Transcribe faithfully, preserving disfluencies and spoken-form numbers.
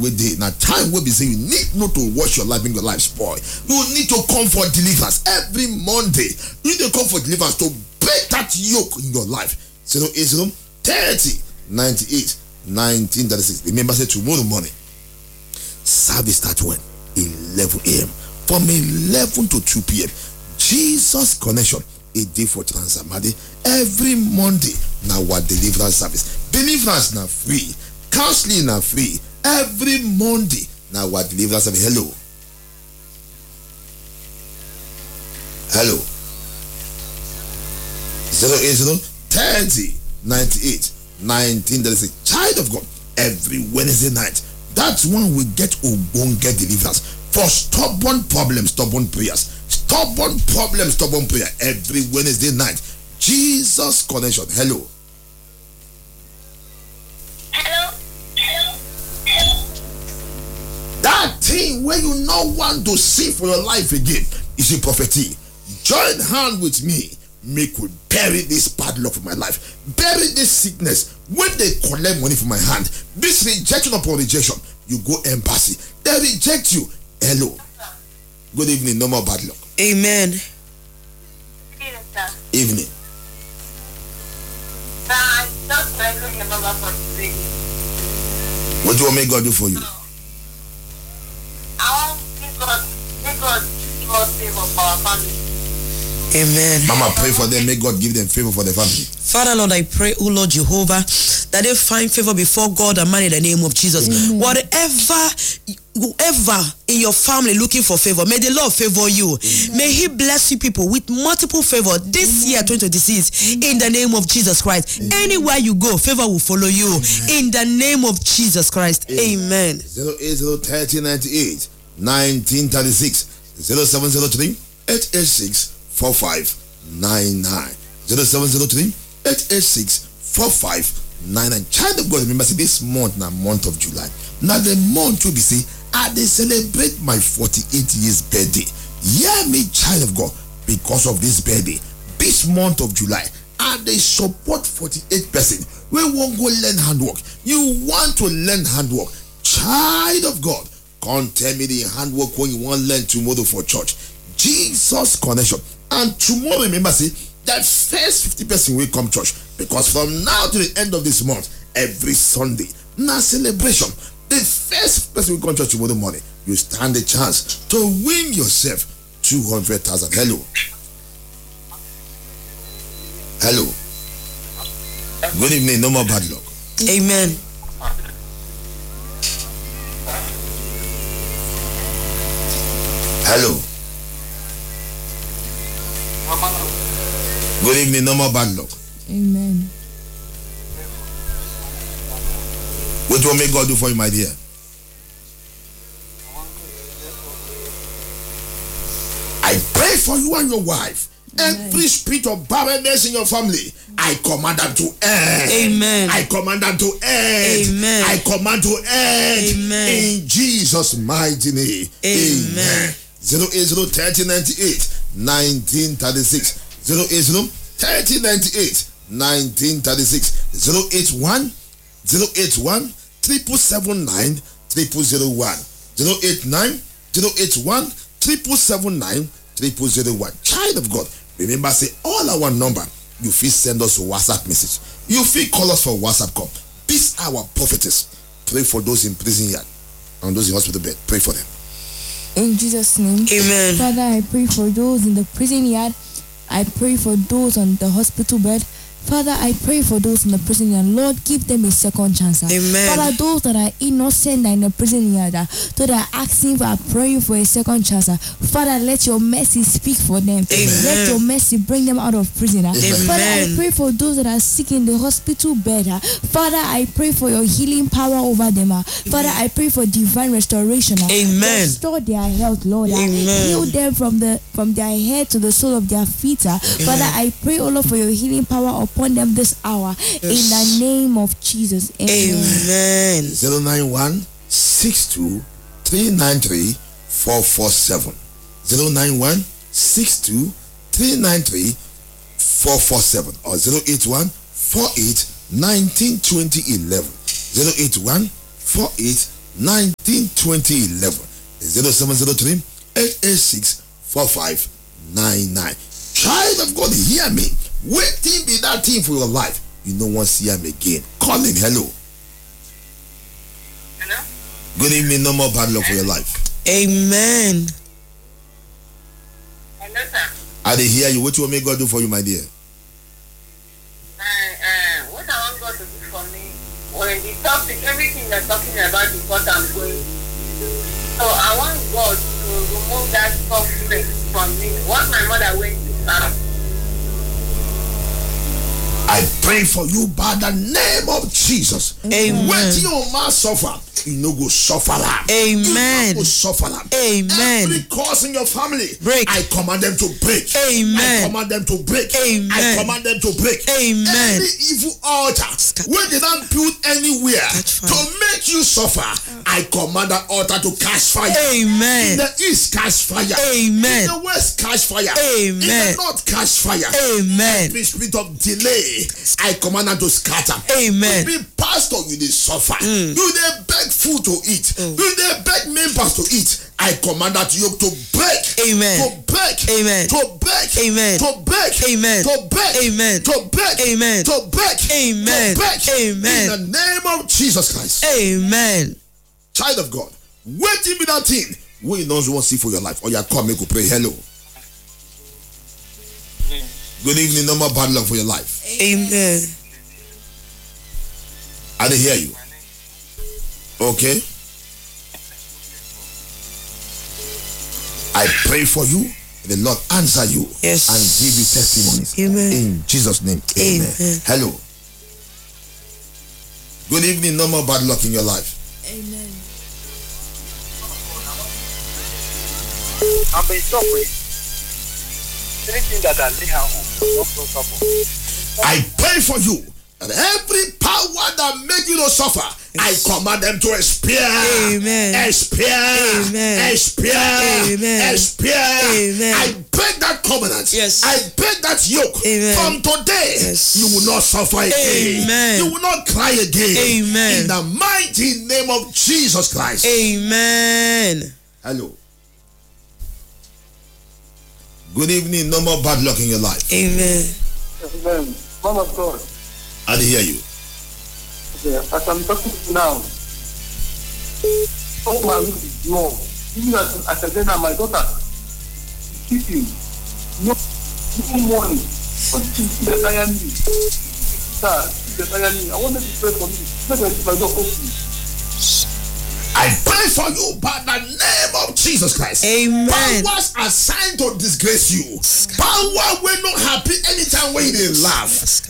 with day. Now time will be saying you need not to watch your life, make your life spoil. You need to come for deliverance every Monday. You need to come for deliverance to break that yoke in your life. zero eight zero thirty ninety-eight nineteen thirty-six. Remember, say tomorrow morning service start when eleven a.m. from eleven to two p.m. Jesus Connection, a day for Transamadi. Every Monday now what deliverance service. Deliverance now free, counseling now free. Every Monday now what deliverance service. Hello, hello. Zero eight zero thirty ninety-eight nineteen thirty-six. Child of God, every Wednesday night. That's when we get Obonge deliverance for stubborn problems, stubborn prayers, stubborn problems, stubborn prayer. Every Wednesday night, Jesus Connection. Hello. Hello. Hello. Hello. That thing where you no want to see for your life again is a prophecy. Join hand with me. Make we bury this padlock for my life. Bury this sickness. When they collect money from my hand, this rejection upon rejection, you go embassy. They reject you. Hello. Good evening. No more bad luck. Amen. Evening, sir. Evening. Sir, I'm just trying your number for the radio. What do you want me God do for you? I want to God, may God give us favor for our family. Amen. Mama, pray for them. May God give them favor for the family. Father, Lord, I pray, oh Lord Jehovah, that they find favor before God and man in the name of Jesus. Amen. Whatever, whoever in your family looking for favor, may the Lord favor you. Amen. May He bless you people with multiple favor this Amen. Year twenty twenty-six. Amen. In the name of Jesus Christ. Amen. Anywhere you go, favor will follow you. Amen. In the name of Jesus Christ. Amen. zero eight zero thirty ninety-eight nineteen thirty-six. zero seven zero three eight eight six four five nine nine. zero seven zero three eight eight six four five nine nine. Child of God, remember, see, this month now, month of July. Now the month will be say, I they celebrate my forty-eight years birthday. Hear me, child of God, because of this birthday, this month of July, and they support forty-eight person. We won't go learn handwork. You want to learn handwork, child of God. Can't tell me the handwork when you want to learn tomorrow for church. Jesus Connection. And tomorrow, remember, see, that first fifty person will come church. Because from now to the end of this month, every Sunday, now celebration, the first person will come church tomorrow morning, you stand a chance to win yourself two hundred thousand. Hello. Hello. Good evening. No more bad luck. Amen. Hello. Good evening. No more bad luck. Amen. What will make God do for you, my dear? I pray for you and your wife. Amen. Every spirit of barrenness in your family, I command them to end. Amen. I command them to end. Amen. I command to end. Amen. In Jesus' mighty name. Amen. zero eight zero thirty ninety-eight nineteen thirty-six. zero eight zero thirty ninety-eight nineteen thirty-six. zero eight one zero eight one triple seven nine triple zero one. zero eight nine zero eight one triple seven nine triple zero one. Child of God, remember, say all our number. You feel send us a WhatsApp message. You feel call us for WhatsApp call. This our prophetess. Pray for those in prison yard and those in hospital bed. Pray for them. In Jesus' name. Amen. Father, I pray for those in the prison yard. I pray for those on the hospital bed. Father, I pray for those in the prison yard. Lord, give them a second chance. Amen. Father, those that are innocent and in the prison yard, those that are asking for, praying for a second chance. Father, let your mercy speak for them. Amen. Let your mercy bring them out of prison. Amen. Father, I pray for those that are sick in the hospital bed. Father, I pray for your healing power over them. Father, I pray for divine restoration. Amen. Restore their health, Lord. Amen. Heal them from the from their head to the sole of their feet. Father, I pray, O Lord, for your healing power upon them this hour. Yes. In the name of Jesus. Amen. Amen. zero nine one six two three nine three four four seven. zero nine one six two three nine three four four seven or zero eight one four eight nineteen twenty eleven. zero eight one four eight nineteen twenty eleven. zero seven zero three eight eight six four five nine nine. Child of God, hear me. Waiting be that thing for your life. You know once see him again. Call him. Hello. Hello? Good evening. No more bad luck for your life. Amen. Hello, sir. I did hear you. What you want me God do for you, my dear? Uh, uh, what I want God to do for me, when the topic, everything they're talking about is what I'm going through. So I want God to remove that suffering from me. What my mother went through, sir. I pray for you by the name of Jesus. Amen. When your man suffer, you no go suffer that. Amen. You no go suffer that. Amen. Every cause in your family, Break. I command them to break. Amen. I command them to break. Amen. I command them to break. Amen. Any evil altar when they don't build anywhere Catch fire. to make you suffer, I command that altar to catch fire. Amen. In the east, catch fire. Amen. In the west, catch fire. Amen. In the north, catch fire. Amen. Every spirit of delay, I command them to scatter. Amen. You be pastor, you dey suffer. Mm. You dey beg food to eat. Mm. You dey beg members to eat. I command that yoke to break. Amen. To break. Amen. To break. Amen. To break. Amen. To break. Amen. To break. Amen. To break. Amen. To break. Amen. In the name of Jesus Christ. Amen. Child of God, waiting be that thing. We know you want to see for your life. Or you come make you pray. Hello. Good evening. No more bad luck for your life. Amen. I didn't hear you. Okay. I pray for you. The Lord answer you. Yes. And give you testimonies. Amen. In Jesus' name. Amen. Amen. Hello. Good evening. No more bad luck in your life. Amen. I've been suffering. Anything that I lay hand on, not so suffer. I pray for you. And every power that make you to suffer, yes. I command them to expire. Amen. Expire. Amen. Expire. Amen. Expire. Amen. I break that covenant. Yes. I break that yoke. Amen. From today, yes. you will not suffer again. Amen. You will not cry again. Amen. In the mighty name of Jesus Christ. Amen. Hello. Good evening. No more bad luck in your life. Amen. Amen. Man of God. I didn't hear you. Okay, as I'm talking to you now, oh my will is wrong. Even as, as I said now, my daughter, keeping no, no money. What is the tire me? Sir, the tire me. I want them to pray for me. Let me my door open. I pray for you by the name of Jesus Christ. Amen. Powers assigned to disgrace you. Power will not happy anytime when they laugh.